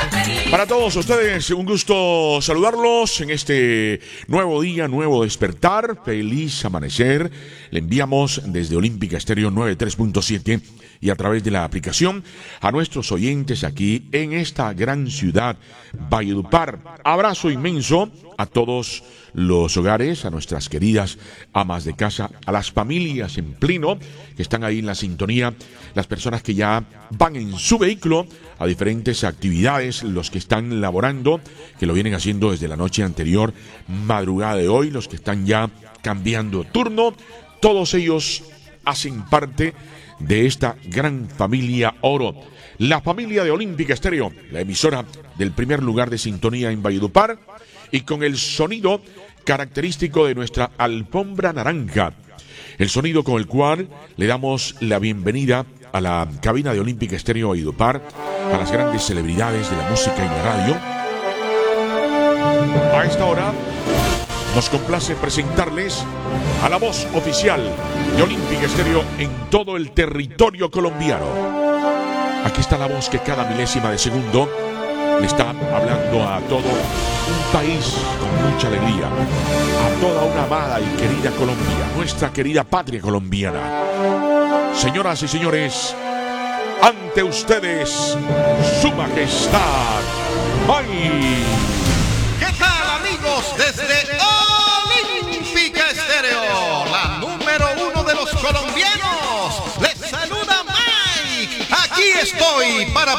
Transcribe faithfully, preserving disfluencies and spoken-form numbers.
Para todos ustedes, un gusto saludarlos en este nuevo día, nuevo despertar, feliz amanecer. Le enviamos desde Olímpica Estéreo noventa y tres punto siete y a través de la aplicación a nuestros oyentes aquí en esta gran ciudad, Valledupar. Abrazo inmenso a todos los hogares, a nuestras queridas amas de casa, a las familias en pleno que están ahí en la sintonía, las personas que ya van en su vehículo a diferentes actividades, los que están laborando, que lo vienen haciendo desde la noche anterior, madrugada de hoy, los que están ya cambiando turno, todos ellos hacen parte de esta gran familia Oro, la familia de Olímpica Estéreo, la emisora del primer lugar de sintonía en Valledupar y con el sonido característico de nuestra alfombra naranja, el sonido con el cual le damos la bienvenida a la cabina de Olímpica Estéreo Valledupar, a las grandes celebridades de la música y la radio. A esta hora nos complace presentarles a la voz oficial de Olímpica Estéreo en todo el territorio colombiano. Aquí está la voz que cada milésima de segundo le está hablando a todo un país con mucha alegría, a toda una amada y querida Colombia, nuestra querida patria colombiana. Señoras y señores, ante ustedes, su majestad. ¡Ay! ¿Qué tal, amigos? Desde Olímpica Estéreo, la número uno de los colombianos, les saluda Mike. Aquí estoy para